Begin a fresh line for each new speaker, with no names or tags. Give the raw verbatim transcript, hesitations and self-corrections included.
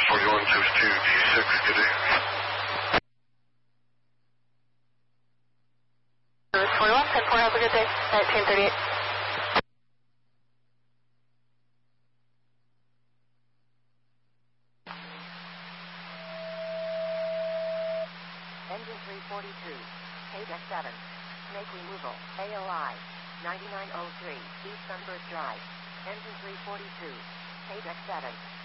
forty-one six two G six, good day.
Service forty-one, ten four, have a good day. nineteen thirty-eight.
Engine three forty-two, K D E C seven, make removal, A O I, ninety-nine oh three, East Sunburst Drive. Engine three forty-two, K D E C seven.